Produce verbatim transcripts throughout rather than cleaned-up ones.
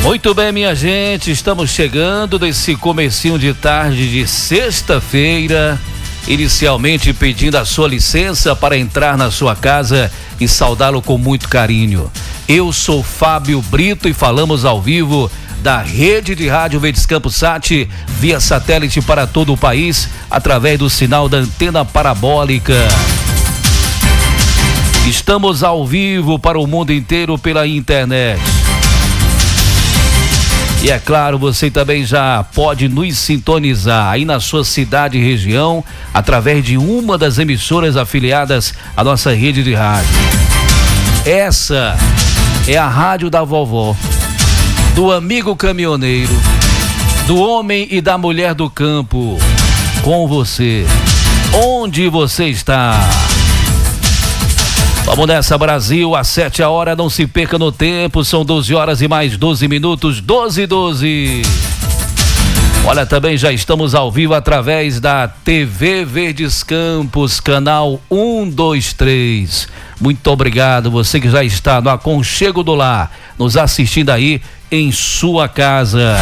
Muito bem, minha gente, estamos chegando nesse comecinho de tarde de sexta-feira, inicialmente pedindo a sua licença para entrar na sua casa e saudá-lo com muito carinho. Eu sou Fábio Brito e falamos ao vivo da rede de rádio Verdes Campos Sat, via satélite para todo o país, através do sinal da antena parabólica. Estamos ao vivo para o mundo inteiro pela internet. E é claro, você também já pode nos sintonizar aí na sua cidade e região, através de uma das emissoras afiliadas à nossa rede de rádio. Essa é a rádio da vovó, do amigo caminhoneiro, do homem e da mulher do campo, com você, onde você está. Vamos nessa, Brasil, às sete a hora, não se perca no tempo, são doze horas e mais doze minutos, doze e doze. Olha, também já estamos ao vivo através da T V Verdes Campos, canal um, dois, três. Muito obrigado, você que já está no aconchego do lar, nos assistindo aí em sua casa.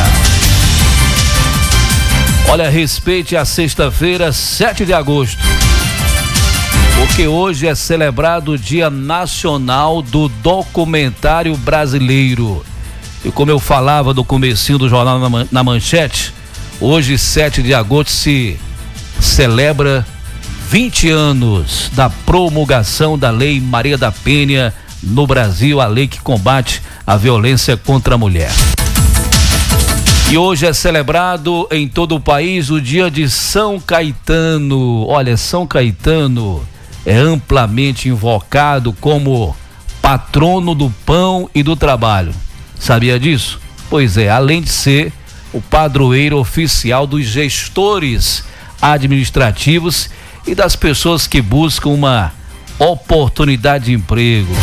Olha, respeite a sexta-feira, sete de agosto. Porque hoje é celebrado o Dia Nacional do Documentário Brasileiro. E como eu falava no comecinho do jornal na manchete, hoje, sete de agosto, se celebra vinte anos da promulgação da Lei Maria da Penha no Brasil, a lei que combate a violência contra a mulher. E hoje é celebrado em todo o país o Dia de São Caetano. Olha, São Caetano é amplamente invocado como patrono do pão e do trabalho. Sabia disso? Pois é, além de ser o padroeiro oficial dos gestores administrativos e das pessoas que buscam uma oportunidade de emprego.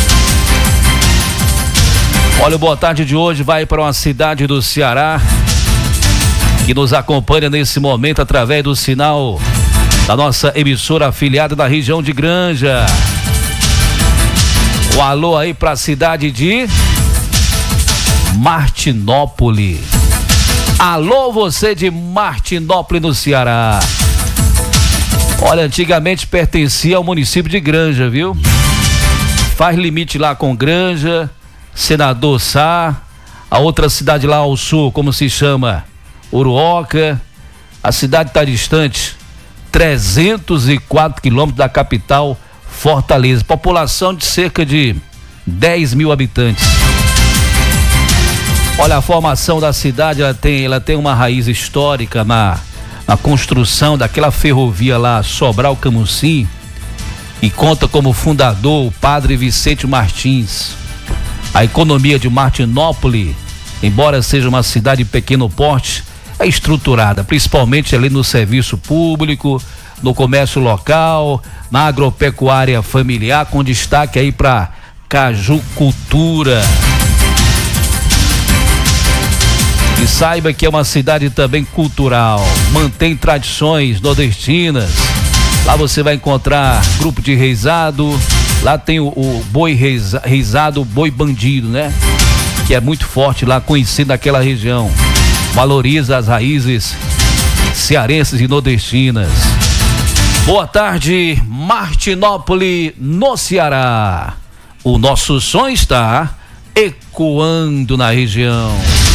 Olha, o Boa Tarde de hoje vai para uma cidade do Ceará que nos acompanha nesse momento através do sinal da nossa emissora afiliada da região de Granja. Um alô aí para a cidade de Martinópolis. Alô, você de Martinópolis, no Ceará. Olha, antigamente pertencia ao município de Granja, viu? Faz limite lá com Granja, Senador Sá, a outra cidade lá ao sul, como se chama? Uruoca. A cidade está distante trezentos e quatro quilômetros da capital, Fortaleza. População de cerca de dez mil habitantes. Olha, a formação da cidade, ela tem, ela tem uma raiz histórica na, na construção daquela ferrovia lá, Sobral-Camusim, e conta como fundador o padre Vicente Martins. A economia de Martinópolis, embora seja uma cidade de pequeno porte, é estruturada, principalmente ali no serviço público, no comércio local, na agropecuária familiar, com destaque aí para cajucultura. E saiba que é uma cidade também cultural, mantém tradições nordestinas. Lá você vai encontrar grupo de reizado, lá tem o, o boi reiza, reizado, boi bandido, né? Que é muito forte lá, conhecido naquela região. Valoriza as raízes cearenses e nordestinas. Boa tarde, Martinópolis, no Ceará. O nosso som está ecoando na região.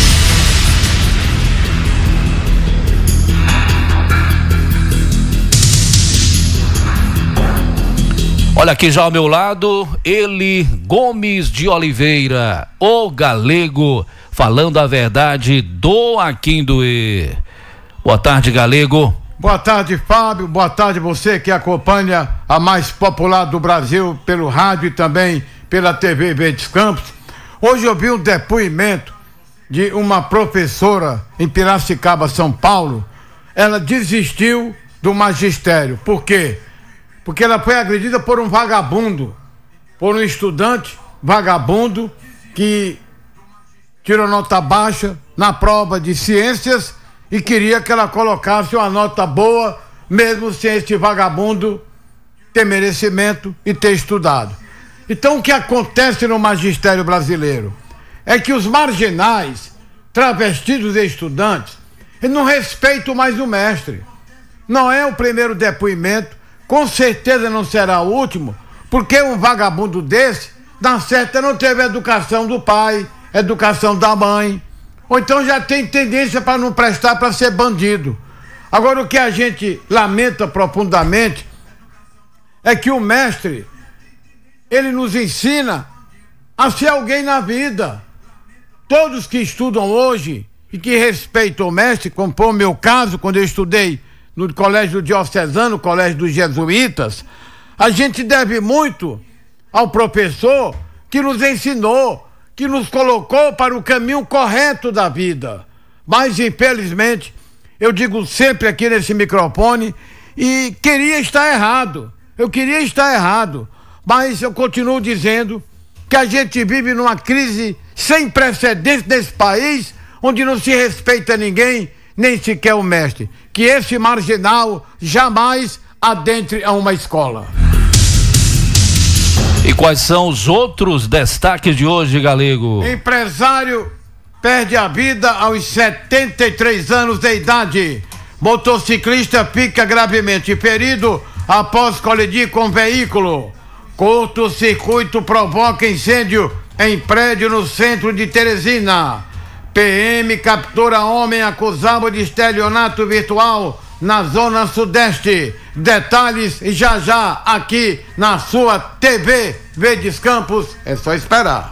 Olha aqui já ao meu lado, ele, Gomes de Oliveira, o galego, falando a verdade do Aquindoê. Boa tarde, galego. Boa tarde, Fábio. Boa tarde você que acompanha a mais popular do Brasil pelo rádio e também pela T V Verdes Campos. Hoje eu vi um depoimento de uma professora em Piracicaba, São Paulo. Ela desistiu do magistério. Por quê? Porque ela foi agredida por um vagabundo, por um estudante vagabundo que tirou nota baixa na prova de ciências e queria que ela colocasse uma nota boa, mesmo sem este vagabundo ter merecimento e ter estudado. Então, o que acontece no magistério brasileiro é que os marginais travestidos de estudantes, eu não respeito mais o mestre. Não é o primeiro depoimento, com certeza não será o último, porque um vagabundo desse, na certa, não teve educação do pai, educação da mãe, ou então já tem tendência para não prestar para ser bandido. Agora, o que a gente lamenta profundamente é que o mestre, ele nos ensina a ser alguém na vida. Todos que estudam hoje e que respeitam o mestre, como foi o meu caso, quando eu estudei no colégio diocesano, colégio dos jesuítas, a gente deve muito ao professor que nos ensinou, que nos colocou para o caminho correto da vida. Mas, infelizmente, eu digo sempre aqui nesse microfone, e queria estar errado, eu queria estar errado, mas eu continuo dizendo que a gente vive numa crise sem precedentes nesse país, onde não se respeita ninguém, nem sequer o mestre. Que esse marginal jamais adentre a uma escola. E quais são os outros destaques de hoje, Galego? Empresário perde a vida aos setenta e três anos de idade. Motociclista fica gravemente ferido após colidir com veículo. Curto-circuito provoca incêndio em prédio no centro de Teresina. P M captura homem acusado de estelionato virtual na zona sudeste. Detalhes já já aqui na sua T V Verdes Campos. É só esperar.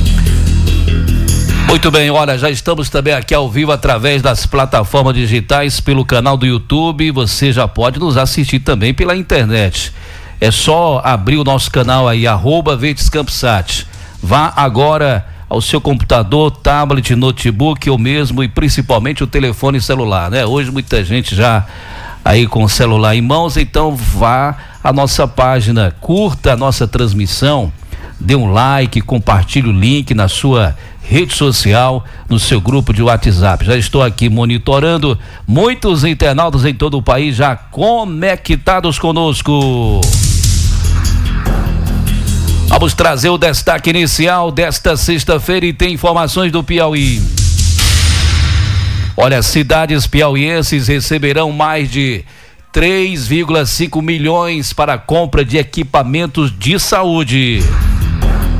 Muito bem, olha, já estamos também aqui ao vivo através das plataformas digitais, pelo canal do YouTube. Você já pode nos assistir também pela internet. É só abrir o nosso canal aí, arroba Verdes Campos Sat. Vá agora ao seu computador, tablet, notebook ou mesmo e principalmente o telefone celular, né? Hoje muita gente já aí com o celular em mãos, então vá à nossa página, curta a nossa transmissão, dê um like, compartilhe o link na sua rede social, no seu grupo de WhatsApp. Já estou aqui monitorando, muitos internautas em todo o país já conectados conosco. Vamos trazer o destaque inicial desta sexta-feira e tem informações do Piauí. Olha, cidades piauienses receberão mais de três vírgula cinco milhões para a compra de equipamentos de saúde.